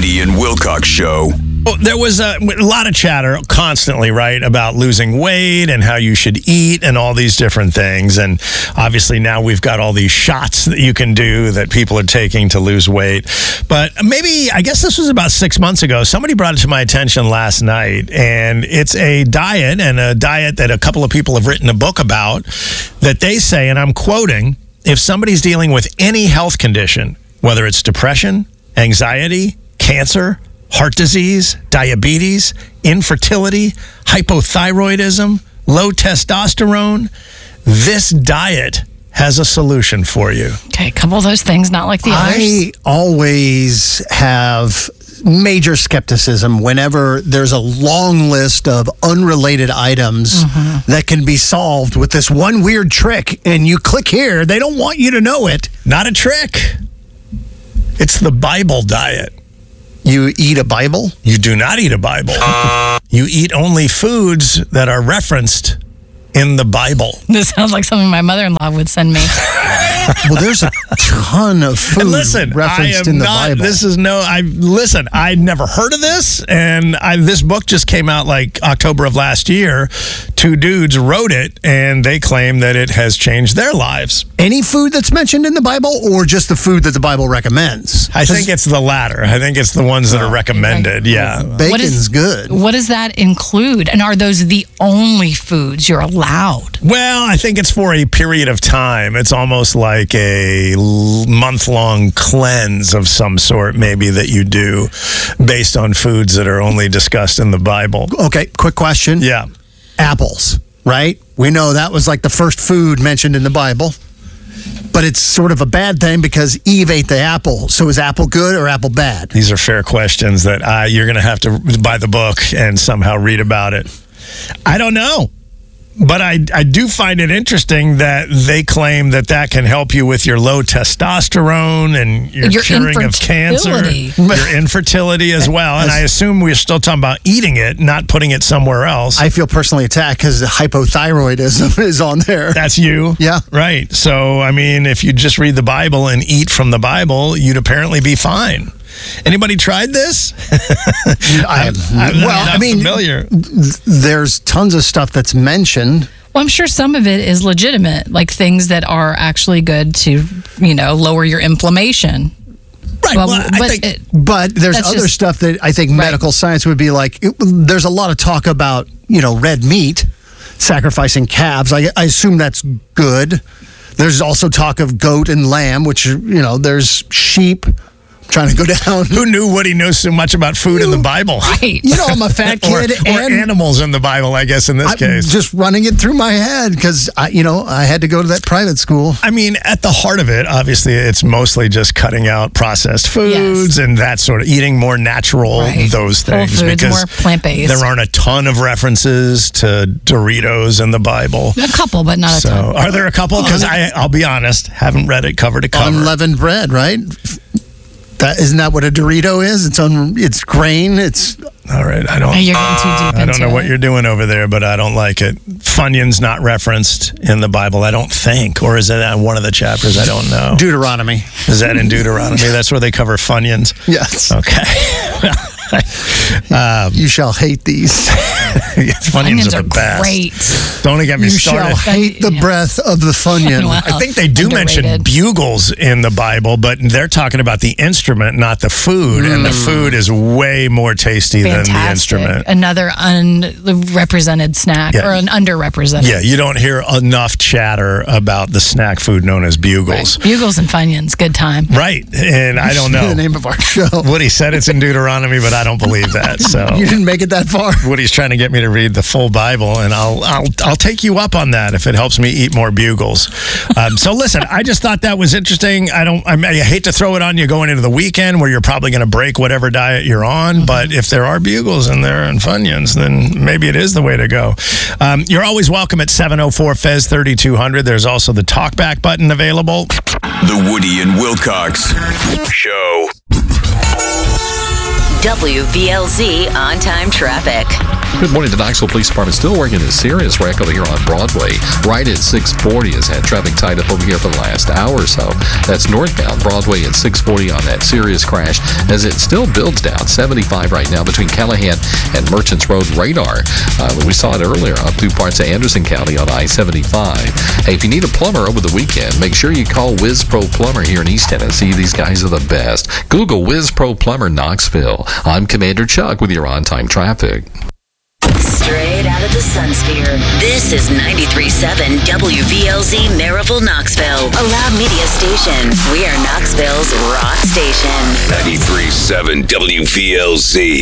Woody and Wilcox Show. Well, there was a lot of chatter constantly, right, about losing weight and how you should eat and all these different things. And obviously now we've got all these shots that you can do that people are taking to lose weight. But maybe, I guess this was about 6 months ago, somebody brought it to my attention last night. And it's a diet, and a diet that a couple of people have written a book about, that they say, and I'm quoting, if somebody's dealing with any health condition, whether it's depression, anxiety, cancer, heart disease, diabetes, infertility, hypothyroidism, low testosterone, this diet has a solution for you. Okay, a couple of those things, not like the others. I always have major skepticism whenever there's a long list of unrelated items that can be solved with this one weird trick, and you click here, they don't want you to know it. Not a trick. It's the Bible diet. You eat a Bible? You do not eat a Bible. You eat only foods that are referenced in the Bible. This sounds like something my mother-in-law would send me. Well, there's a ton of food referenced in the Bible. I'd never heard of this, and this book just came out like October of last year. Two dudes wrote it, and they claim that it has changed their lives. Any food that's mentioned in the Bible, or just the food that the Bible recommends? I think it's the latter. I think it's the ones that are recommended, yeah. Bacon's good. What does that include? And are those the only foods you're allowed? Well, I think it's for a period of time. It's almost like a month-long cleanse of some sort, maybe, that you do based on foods that are only discussed in the Bible. Okay, quick question. Yeah. Apples, right? We know that was like the first food mentioned in the Bible. But it's sort of a bad thing because Eve ate the apple. So is apple good or apple bad? These are fair questions that you're going to have to buy the book and somehow read about it. I don't know. But I do find it interesting that they claim that can help you with your low testosterone and your curing of cancer, your infertility as well. And I assume we're still talking about eating it, not putting it somewhere else. I feel personally attacked because the hypothyroidism is on there. That's you? Yeah. Right. So, I mean, if you just read the Bible and eat from the Bible, you'd apparently be fine. Anybody tried this? I'm not familiar. There's tons of stuff that's mentioned. Well, I'm sure some of it is legitimate, like things that are actually good to, lower your inflammation. Right. But there's other stuff that I think medical science would be like. There's a lot of talk about, red meat, sacrificing calves. I assume that's good. There's also talk of goat and lamb, which, there's sheep. Trying to go down. Who knew Woody knows so much about food in the Bible? Right. I'm a fat kid. or animals in the Bible, I guess, in this case. Just running it through my head because, I had to go to that private school. I mean, at the heart of it, obviously, it's mostly just cutting out processed foods and that sort of eating more natural, those things. Whole foods, because more plant-based. There aren't a ton of references to Doritos in the Bible. A couple, but not a ton. Are there a couple? Because I'll be honest, haven't read it cover to cover. Unleavened bread, right? Isn't that what a Dorito is? It's grain. It's all right. You're getting too deep I don't know what you're doing over there, but I don't like it. Funyuns not referenced in the Bible, I don't think, or is that in one of the chapters? I don't know. Deuteronomy. Is that in Deuteronomy? That's where they cover Funyuns. Yes. Okay. You shall hate these. Funyuns are the best. Great. Don't get me started. You shall hate the breath of the Funyun. Wow. I think they do mention bugles in the Bible, but they're talking about the instrument, not the food. And the food is way more tasty than the instrument. Another unrepresented snack or an underrepresented. Yeah, you don't hear enough chatter about the snack food known as bugles. Right. Bugles and Funyuns, good time. Right, and I don't know. The name of our show. Woody said it's in Deuteronomy, but I don't believe that. So you didn't make it that far. Woody's trying to get me to read the full Bible, and I'll take you up on that if it helps me eat more bugles. So listen, I just thought that was interesting. I hate to throw it on you going into the weekend where you're probably going to break whatever diet you're on, but if there are bugles in there and Funyuns, then maybe it is the way to go. You're always welcome at 704-FEZ 3200. There's also the talkback button available. The Woody and Wilcox Show. WVLZ on-time traffic. Good morning. The Knoxville Police Department still working a serious wreck over here on Broadway. Right at 640 has had traffic tied up over here for the last hour or so. That's northbound Broadway at 640 on that serious crash as it still builds down. 75 right now between Callahan and Merchants Road. Radar. We saw it earlier up through parts of Anderson County on I-75. Hey, if you need a plumber over the weekend, make sure you call Whiz Pro Plumber here in East Tennessee. These guys are the best. Google Whiz Pro Plumber Knoxville. I'm Commander Chuck with your on-time traffic. Straight out of the Sun Sphere, this is 93.7 WVLZ Maryville, Knoxville, a loud media station. We are Knoxville's rock station. 93.7 WVLZ.